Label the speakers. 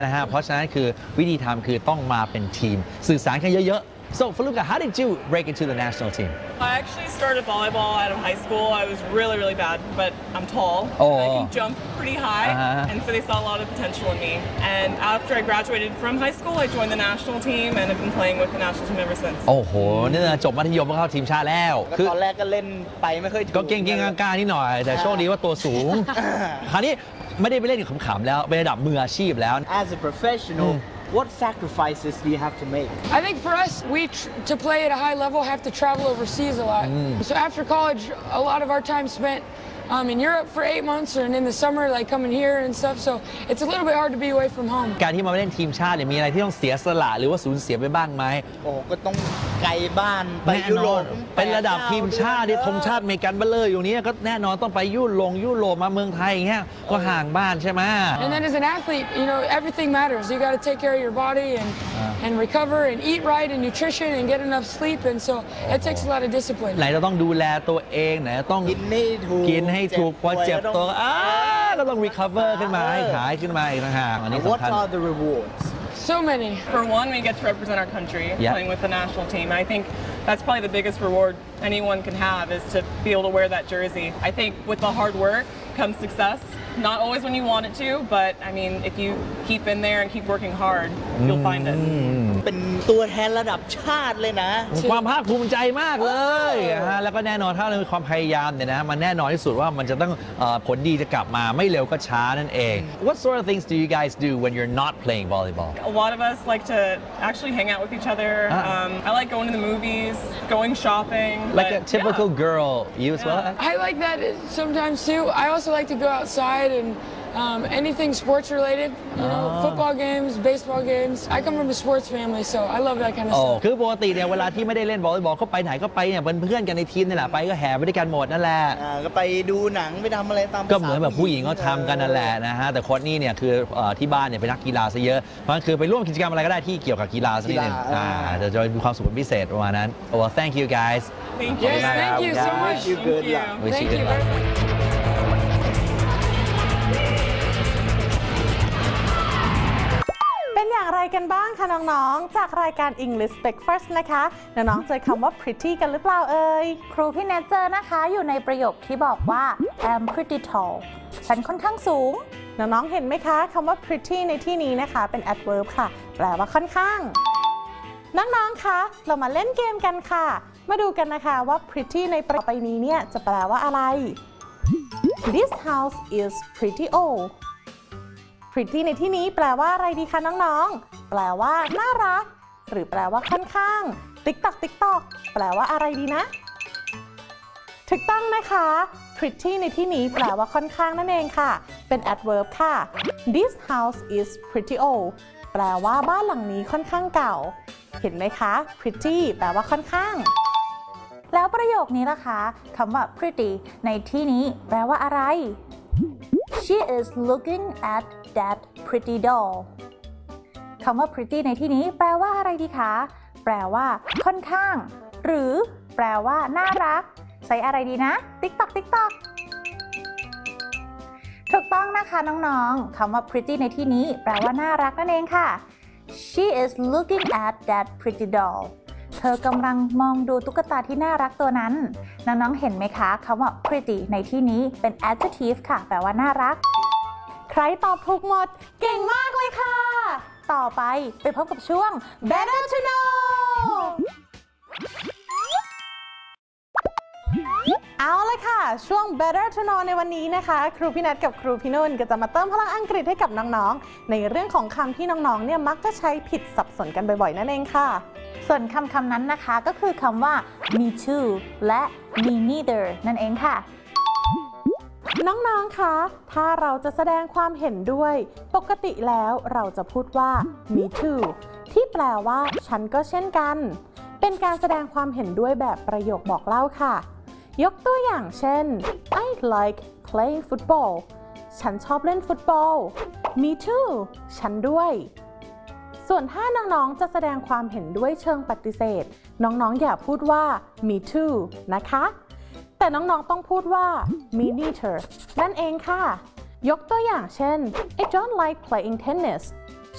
Speaker 1: นะฮะเพราะฉะนั้นคือวิธีทำคือต้องมาเป็นทีมสื่อสารกันเยอะๆ So Faluka, how did you break into the national team?
Speaker 2: I actually started volleyball out of high school. I was really bad, but I'm tall.
Speaker 1: Oh.
Speaker 2: And I can jump pretty high, and so they saw a lot of potential in me. And after I graduated from high school, I joined the national team and have been playing with the national team ever since.
Speaker 1: โอ้โหเนี่ยจบมัธยมก็เข้าทีมชาติแล้ว
Speaker 3: คือตอนแรกก็เล่นไปไม่ค่อยถูก
Speaker 1: ก็เก่งๆกล้าๆนิดหน่อยแต่โชคดีว่าตัวสูงคราวนี้ไม่ได้ไปเล่นขำๆแล้วเป็นระดับมืออาชีพแล้ว
Speaker 3: As a professional what sacrifices do you have to make
Speaker 4: I think for us to play at a high level have to travel overseas a lot so after college a lot of our time spent in Europe for 8 months and in the summer like coming here and stuff so it's a little bit hard to be away from home
Speaker 1: การที่มาเล่นทีมชาติเนี่ยมีอะไรที่ต้องเสียสละหรือว่าสูญเสียไปบ้างไหม
Speaker 3: โอ้ก็ต้องไกลบ้านไปยุโรป
Speaker 1: เป็นระดับทีมชาติที่ธงชาติอเมริกันเบลเลอร์อยู่นี้ก็แน่นอนต้องไปยุโรปมาเมืองไทยอย่างเงี้ยก็ห่างบ้านใช่ไหม
Speaker 4: And then as an athlete you know everything matters you got to take care of your body and recover and eat right and nutrition and get enough sleep and so it takes a lot of discipline
Speaker 1: ไหนจะต้องดูแลตัวเองไหนจะต้องกินให้ถูกพอเจ็บตัวก็ต้อง recover ขึ้นมาให้หายขึ้นมาอีกต่างหากอันนี้สำคัญ
Speaker 3: What are the rewards
Speaker 4: So many.
Speaker 2: For one, we get to represent our country playing with the national team. I think that's probably the biggest reward anyone can have is to be able to wear that jersey. I think with the hard work comes success. Not always when you want it to, but I mean, if you keep in there and keep working hard, you'll find it.
Speaker 3: เป็นตัวแทนระดับชาติเลยนะ
Speaker 1: ความภาคภูมิใจมากเลยแล้วก็แน่นอนถ้าเรามีความพยายามเนี่ยนะมันแน่นอนที่สุดว่ามันจะต้องผลดีจะกลับมาไม่เร็วก็ช้านั่นเอง What sort of things do you guys do when you're not playing volleyball?
Speaker 2: A lot of us like to actually hang out with each other. I like going to the movies, going shopping.
Speaker 1: Like a typical girl, you as well?
Speaker 4: I like that sometimes too. I also like to go outside and anything sports related, you know, football games, baseball games. I come from a sports family, so I love that kind of stuff.
Speaker 1: คือปกติเนี่ยเวลาที่ไม่ได้เล่นวอลเลย์บอลก็ไปไหนก็ไปเนี่ยเป็นเพื่อนกันในทีมนี่แหละไปก็แห่ไปด้วยกันหมดนั่นแหละ
Speaker 3: ก็ไปดูหนังไปทำอะไรตาม
Speaker 1: ก็เหมือนแบบผู้หญิงเขาทำกันนั่นแหละนะฮะแต่โค้ชนี่เนี่ยคือที่บ้านเนี่ยเป็นนักกีฬาซะเยอะเพราะฉะนั้นคือไปร่วมกิจกรรมอะไรก็ได้ที่เกี่ยวกับกีฬาซะนิดนึงจะมีความสุขเป็นพิเศษประมาณนั้น Well thank you guys
Speaker 2: Thank you
Speaker 4: Yes thank you so much
Speaker 3: Wish you good luck
Speaker 4: Thank you very much
Speaker 5: เป็นอย่างไรกันบ้างคะน้องๆจากรายการ English Breakfast นะคะน้องๆเจอคำว่า pretty กันหรือเปล่าเอ่ย
Speaker 6: ครูพี่แนทเจอนะคะอยู่ในประโยคที่บอกว่า I'm pretty tall ฉันค่อนข้างสูง
Speaker 5: น้องๆเห็นไหมคะคำว่า pretty ในที่นี้นะคะเป็น adverb ค่ะแปลว่าค่อนข้างน้องๆคะเรามาเล่นเกมกันค่ะมาดูกันนะคะว่า pretty ในประโยคไปนี้เนี่ยจะแปลว่าอะไร This house is pretty old pretty ในที่นี้แปลว่าอะไรดีคะน้องๆแปลว่าน่ารักหรือแปลว่าค่อนข้าง TikTok TikTok แปลว่าอะไรดีนะถูกต้องนะคะ pretty ในที่นี้แปลว่าค่อนข้างนั่นเองค่ะเป็น adverb ค่ะ This house is pretty old แปลว่าบ้านหลังนี้ค่อนข้างเก่าเห็นไหมคะ pretty แปลว่าค่อนข้าง
Speaker 6: แล้วประโยคนี้ล่ะคะคำว่า pretty ในที่นี้แปลว่าอะไร She is looking at that pretty doll คำว่า pretty ในที่นี้แปลว่าอะไรดีคะแปลว่าค่อนข้างหรือแปลว่าน่ารักใส่อะไรดีนะ TikTok TikTok ถูกต้องนะคะน้องๆคำว่า pretty ในที่นี้แปลว่าน่ารักนั่นเองค่ะ She is looking at that pretty doll เธอกำลังมองดูตุ๊กตาที่น่ารักตัวนั้นน้องๆเห็นไหมคะคำว่า pretty ในที่นี้เป็น adjective ค่ะแปลว่าน่ารัก
Speaker 5: ใครตอบถูกหมดเก่งมากเลยค่ะต่อไปพบกับช่วง Better to Know เอาเลยค่ะช่วง Better to Know ในวันนี้นะคะครูพี่นัทกับครูพี่นุ่นก็จะมาเติมพลังอังกฤษให้กับน้องๆในเรื่องของคำที่น้องๆเนี่ยมักจะใช้ผิดสับสนกันบ่อยๆนั่นเองค่ะ
Speaker 6: ส่วนคำนั้นนะคะก็คือคำว่า me too และ me neither นั่นเองค่ะ
Speaker 5: น้องๆคะถ้าเราจะแสดงความเห็นด้วยปกติแล้วเราจะพูดว่า me too ที่แปลว่าฉันก็เช่นกันเป็นการแสดงความเห็นด้วยแบบประโยคบอกเล่าค่ะยกตัวอย่างเช่น I like playing football ฉันชอบเล่นฟุตบอล me too ฉันด้วยส่วนถ้าน้องๆจะแสดงความเห็นด้วยเชิงปฏิเสธน้องๆอย่าพูดว่า me too นะคะแต่น้องๆต้องพูดว่า me neither นั่นเองค่ะยกตัวอย่างเช่น I don't like playing tennis